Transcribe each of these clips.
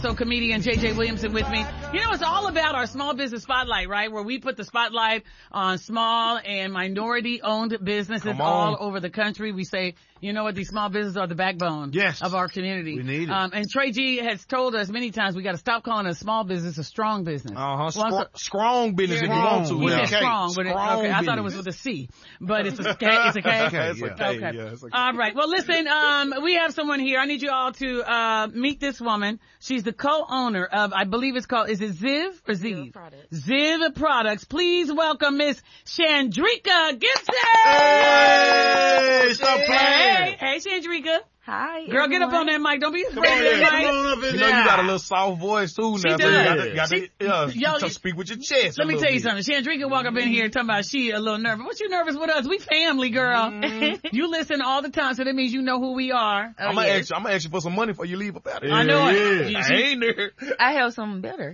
So comedian J.J. Williamson with me. You know, it's all about our small business spotlight, right? Where we put the spotlight on small and minority-owned businesses all over the country. We say, you know what, these small businesses are the backbone of our community. We need it. And Trey G has told us many times we got to stop calling a small business a strong business. Strong business if you want to. He said strong, but I thought it was with a C. But it's a K. It's a K? It's a K. Okay. Yeah, it's a K. All right. Well, listen, we have someone here. I need you all to meet this woman. She's the co-owner of, I believe it's called, is it Ziv or Ziv? Ziv Products. Please welcome Miss Chandrika Gibson. Hey, stop playing. Hey, Chandrika. Hi, girl, everyone. Get up on that mic. Don't be afraid Come of that mic. on up in You know you got a little soft voice too now. She so does. you got to speak with your chest. Let me tell you something. Chandrika walk up in here talking about she a little nervous. What you nervous with us? We family, girl. You listen all the time, so that means you know who we are. I'm gonna ask you for some money before you leave up out of here. I know it. I ain't there. I have something better.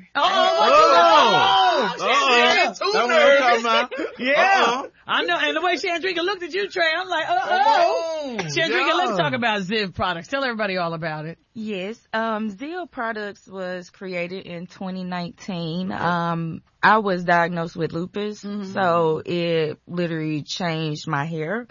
Yeah. I know. And the way Chandrika looked at you, Trey, I'm like, Chandrika, let's talk about Ziv Products. Tell everybody all about it. Yes. Ziv Products was created in 2019. I was diagnosed with lupus, so it literally changed my hair.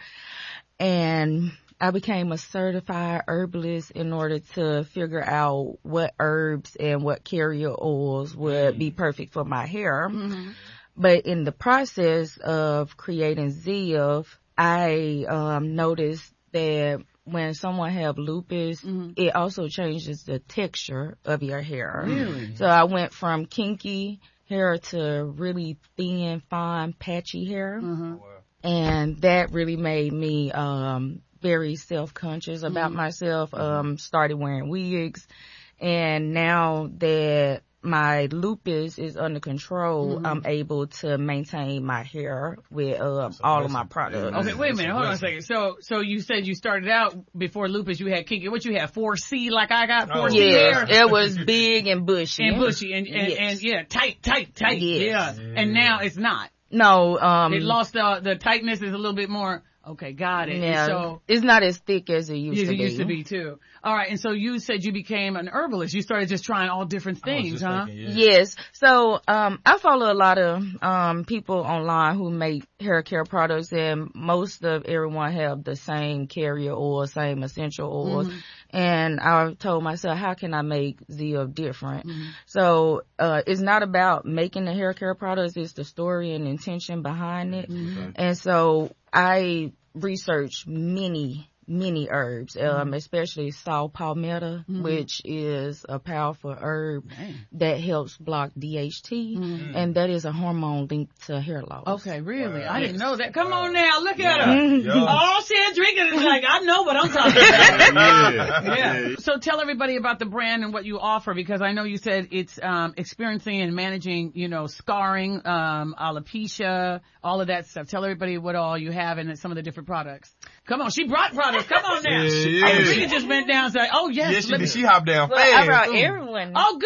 And I became a certified herbalist in order to figure out what herbs and what carrier oils would be perfect for my hair. But in the process of creating Ziv, I noticed that when someone have lupus, it also changes the texture of your hair. Really? So I went from kinky hair to really thin, fine, patchy hair. And that really made me very self-conscious about myself. Started wearing wigs. And now that my lupus is under control, I'm able to maintain my hair with all of my products. Okay, wait a minute. Hold on a second. So you said you started out before lupus, you had kinky. What you had, 4C like I got? 4C hair? It was big and bushy. And yeah, tight. Yes. Yeah. And now it's not. No, it lost the tightness is a little bit more. Okay, got it. Yeah, so it's not as thick as it used to be. It used to be too. All right, and so you said you became an herbalist. You started just trying all different things, huh? Yes. So I follow a lot of people online who make hair care products, and most of everyone have the same carrier oil, same essential oils. And I told myself, how can I make Ziv different? So it's not about making the hair care products; it's the story and intention behind it. And so I researched many herbs, especially saw palmetto, which is a powerful herb that helps block DHT, and that is a hormone linked to hair loss. Okay, really? I didn't know that. Come on now, look at her. All Chandrika is like, I know what I'm talking about. So tell everybody about the brand and what you offer, because I know you said it's experiencing and managing, scarring, alopecia, all of that stuff. Tell everybody what all you have and some of the different products. Come on, she brought products. Come on now. Chandrika just went down and said, oh, yes. She hopped down fast. I brought everyone. Oh,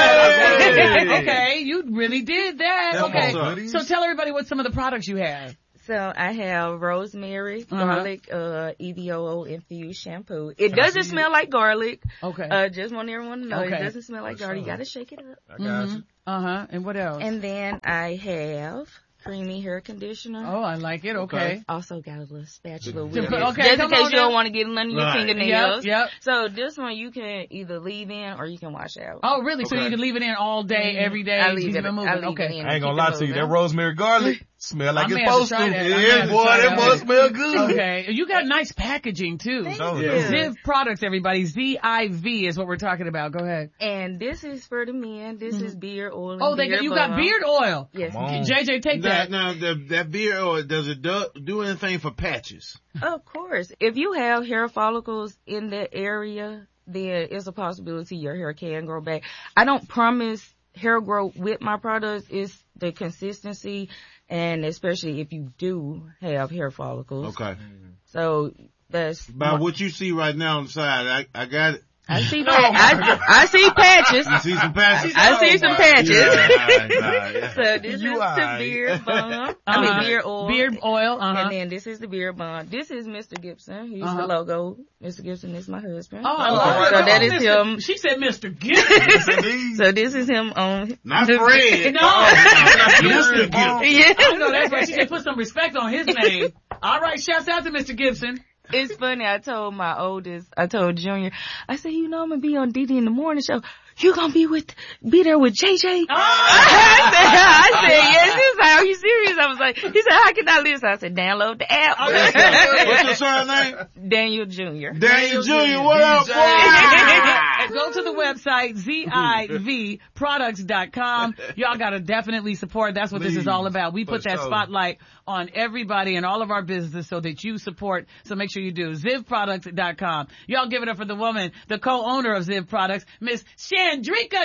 good. Okay, you really did that. Okay. So tell everybody what some of the products you have. So I have rosemary, garlic, EVOO infused shampoo. It doesn't smell like garlic. Okay. Just want everyone to know it doesn't smell like garlic. You gotta shake it up. I got you. And what else? And then I have creamy hair conditioner. Oh, I like it. Okay. Also got a little spatula with it. Okay, just in case you don't want to get none of your fingernails. Yep. So this one you can either leave in or you can wash out. Oh, really? So you can leave it in all day, every day? I leave it in. I ain't gonna lie to you. That rosemary garlic smell like it's supposed to. Yeah, boy, that must smell good. Okay. You got nice packaging too. Ziv Products, everybody. ZIV is what we're talking about. Go ahead. And this is for the men. This is beard oil. Oh, you got beard oil. Yes. JJ, take that. Now, that beard oil, does it do anything for patches? Of course. If you have hair follicles in that area, then it's a possibility your hair can grow back. I don't promise hair growth with my products. It's the consistency, and especially if you do have hair follicles. Okay. So that's... By what you see right now on the side, I got it. I see I see patches. You see some patches? I see some patches. Yeah. So this is the beard balm. I mean beard oil. Beard oil. And then this is the beard balm. This is Mr. Gibson. He's the logo. Mr. Gibson is my husband. Oh, so that is him. She said Mr. Gibson. So this is him on. Not Fred. No. Mr. Gibson. Yeah. I know that's right. She said put some respect on his name. All right, shouts out to Mr. Gibson. It's funny, I told Junior, I said, you know, I'm gonna be on Didi in the morning show. You gonna be there with JJ? I said, yes. He was like, are you serious? I was like, he said, how can I listen? I said, download the app. What's your surname? Daniel Jr. Daniel Jr. What up, boy? Go to the website, zivproducts.com. Y'all gotta definitely support. That's what this is all about. We put that spotlight on everybody and all of our businesses so that you support. So make sure you do. zivproducts.com. Y'all give it up for the woman, the co-owner of Ziv Products, Miss Chandrika.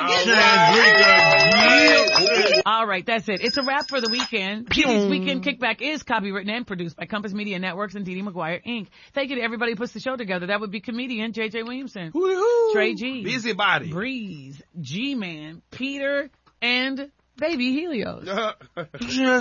All right, that's it. It's a wrap for the weekend. Didi's Weekend Kickback is copywritten and produced by Compass Media Networks and Didi McGuire, Inc. Thank you to everybody who puts the show together. That would be comedian J.J. Williamson, Trey G, Busybody, Breeze, G-Man, Peter, and Baby Helios. At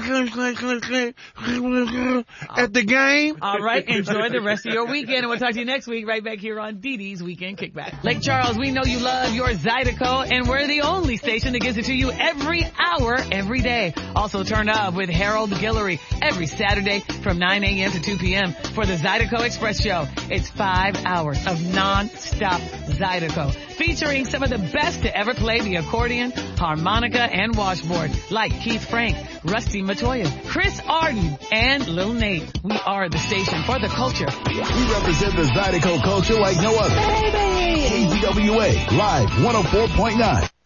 the game. All right, enjoy the rest of your weekend, and we'll talk to you next week right back here on Didi's Weekend Kickback. Lake Charles, we know you love your Zydeco, and we're the only station that gives it to you every hour, every day. Also turn up with Harold Guillory every Saturday from 9 a.m. to 2 p.m. for the Zydeco Express Show. It's 5 hours of non-stop Zydeco, featuring some of the best to ever play the accordion, harmonica, and washboard, like Keith Frank, Rusty Matoya, Chris Arden, and Lil Nate. We are the station for the culture. We represent the Zydeco culture like no other. KBWA Live 104.9.